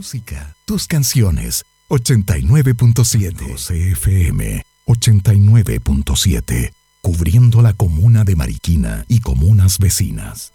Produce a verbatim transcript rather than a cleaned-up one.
música, tus canciones. ochenta y nueve punto siete C F M, ochenta y nueve punto siete, cubriendo la comuna de Mariquina y comunas vecinas.